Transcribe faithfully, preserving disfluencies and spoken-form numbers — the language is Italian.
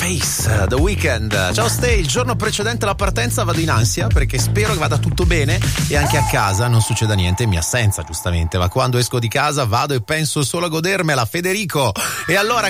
Face, The Weeknd. Ciao Stay, il giorno precedente alla partenza vado in ansia perché spero che vada tutto bene e anche a casa non succeda niente in mia assenza, giustamente, ma quando esco di casa vado e penso solo a godermela. Federico. E allora